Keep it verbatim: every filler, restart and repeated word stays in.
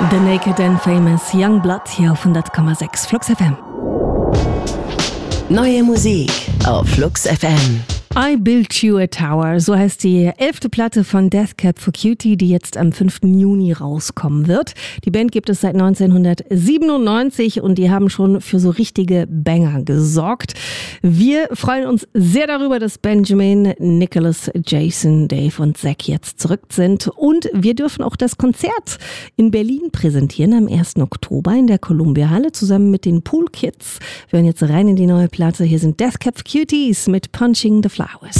The Naked and Famous Young Blood hier auf hundert Komma sechs Flux F M. Neue Musik auf Flux F M. I Built You a Tower, so heißt die elfte Platte von Death Cab for Cutie, die jetzt am fünften Juni rauskommen wird. Die Band gibt es seit neunzehnhundertsiebenundneunzig und die haben schon für so richtige Banger gesorgt. Wir freuen uns sehr darüber, dass Benjamin, Nicholas, Jason, Dave und Zach jetzt zurück sind. Und wir dürfen auch das Konzert in Berlin präsentieren am ersten Oktober in der Columbia Halle zusammen mit den Pool Kids. Wir hören jetzt rein in die neue Platte. Hier sind Death Cab for Cuties mit Punching the Flowers.